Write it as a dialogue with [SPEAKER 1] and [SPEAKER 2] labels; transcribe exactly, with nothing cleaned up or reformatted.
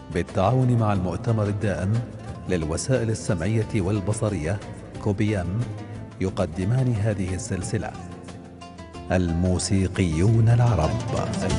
[SPEAKER 1] بالتعاون مع المؤتمر الدائم للوسائل السمعية والبصرية كوبيام يقدمان هذه السلسلة: الموسيقيون العرب.